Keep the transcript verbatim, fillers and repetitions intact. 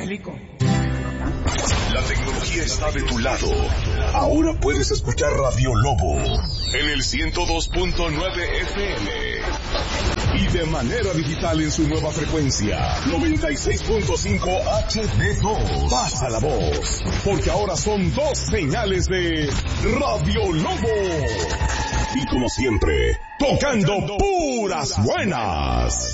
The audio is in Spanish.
explico. La tecnología está de tu lado. Ahora puedes escuchar Radio Lobo en el ciento dos punto nueve F M y de manera digital en su nueva frecuencia noventa y seis punto cinco H D dos. Pasa la voz, porque ahora son dos señales de Radio Lobo. Y como siempre, tocando puras buenas.